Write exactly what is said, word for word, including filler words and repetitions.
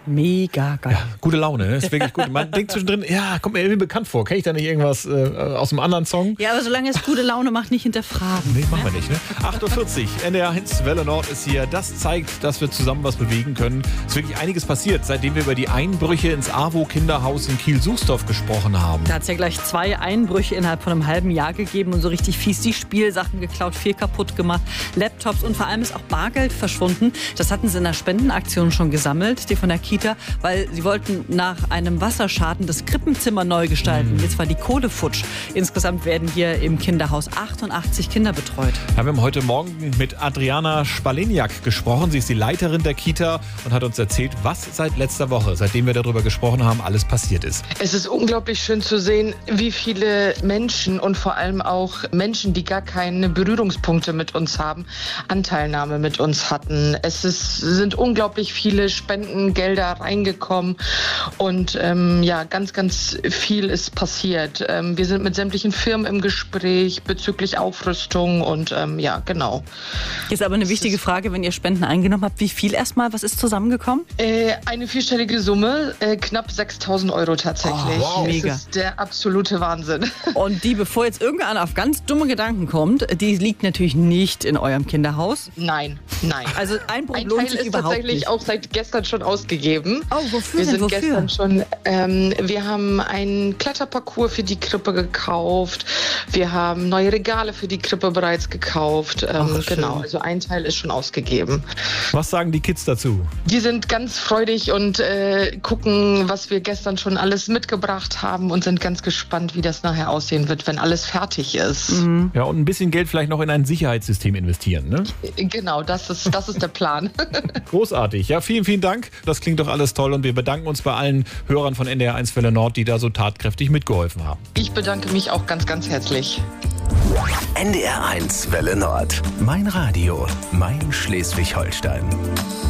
Mega geil. Ja, gute Laune, ne? Ist wirklich gut. Man denkt zwischendrin, ja, kommt mir irgendwie bekannt vor. Kenne ich da nicht irgendwas äh, aus einem anderen Song? Ja, aber solange es gute Laune macht, nicht hinterfragen. Nee, machen wir nicht, ne? acht Uhr vierzig, N D R eins, Welle Nord ist hier. Das zeigt, dass wir zusammen was bewegen können. Es ist wirklich einiges passiert, seitdem wir über die Einbrüche ins AWO-Kinderhaus in Kiel-Suchsdorf gesprochen haben. Da hat es ja gleich zwei Einbrüche innerhalb von einem halben Jahr gegeben und so richtig fies die Spielsachen geklaut, viel kaputt gemacht, Laptops und vor allem ist auch Bargeld verschwunden. Das hatten sie in der Spendenaktion schon gesammelt, die von der Kita, weil sie wollten nach einem Wasserschaden das Krippenzimmer neu gestalten. Jetzt war die Kohle futsch. Insgesamt werden hier im Kinderhaus achtundachtzig Kinder betreut. Ja, wir haben heute Morgen mit Adriana Spaleniak gesprochen. Sie ist die Leiterin der Kita und hat uns erzählt, was seit letzter Woche, seitdem wir darüber gesprochen haben, alles passiert ist. Es ist unglaublich schön zu sehen, wie viele Menschen und vor allem auch Menschen, die gar keine Berührungspunkte mit uns haben, Anteilnahme mit uns hatten. Es ist, sind unglaublich viele Spendengelder reingekommen und ähm, ja, ganz, ganz viel ist passiert. Ähm, wir sind mit sämtlichen Firmen im Gespräch bezüglich Aufrüstung und ähm, ja, genau. Ist aber eine wichtige Frage, wenn ihr Spenden eingenommen habt. Wie viel erstmal? Was ist zusammengekommen? Äh, eine vierstellige Summe, äh, knapp sechstausend Euro tatsächlich. Oh, wow. Mega. Das ist der absolute Wahnsinn. Und die, bevor jetzt irgendeiner auf ganz dumme Gedanken kommt, die liegt natürlich nicht in eurem Kinderhaus. Nein, nein. Also Einbruch Ein lohnt Teil sich ist überhaupt tatsächlich nicht. auch seit gestern schon ausgegeben. Oh, wofür Wir denn? sind Wofür? gestern schon, ähm, wir haben einen Kletterparcours für die Krippe gekauft. Wir haben neue Regale für die Krippe bereits gekauft. Ähm, Ach, schön. genau, also ein Teil ist schon ausgegeben. Was sagen die Kids dazu? Die sind ganz freudig und äh, gucken, was wir gestern schon alles mitgebracht haben und sind ganz gespannt, wie das nachher aussehen wird, wenn alles fertig ist. Mhm. Ja, und ein bisschen Geld vielleicht noch in ein Sicherheitssystem investieren, ne? Genau, das ist, das ist der Plan. Großartig. Ja, vielen, vielen Dank. Das klingt doch alles toll und wir bedanken uns bei allen Hörern von N D R eins Welle Nord, die da so tatkräftig mitgeholfen haben. Ich bedanke mich auch ganz, ganz herzlich. N D R eins Welle Nord. Mein Radio, mein Schleswig-Holstein.